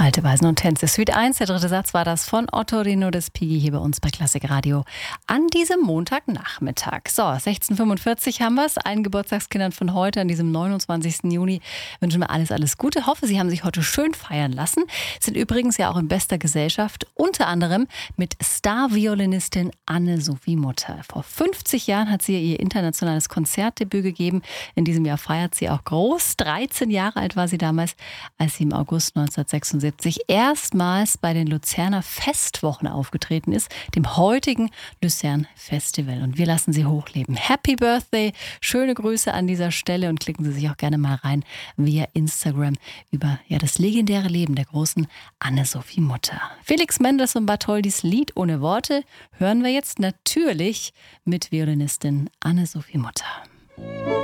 Alte Weisen und Tänze. Suite 1, der dritte Satz war das von Ottorino Respighi hier bei uns bei Klassik Radio an diesem Montagnachmittag. So, 16:45 haben wir es. Allen Geburtstagskindern von heute, an diesem 29. Juni, wünschen wir alles Gute. Hoffe, Sie haben sich heute schön feiern lassen. Sind übrigens ja auch in bester Gesellschaft, unter anderem mit Star-Violinistin Anne-Sophie Mutter. Vor 50 Jahren hat sie ihr internationales Konzertdebüt gegeben. In diesem Jahr feiert sie auch groß. 13 Jahre alt war sie damals, als sie im August 1976 erstmals bei den Luzerner Festwochen aufgetreten ist, dem heutigen Luzern Festival. Und wir lassen sie hochleben. Happy Birthday, schöne Grüße an dieser Stelle und klicken Sie sich auch gerne mal rein via Instagram über das legendäre Leben der großen Anne-Sophie Mutter. Felix Mendelssohn Bartholdys Lied ohne Worte hören wir jetzt natürlich mit Violinistin Anne-Sophie Mutter.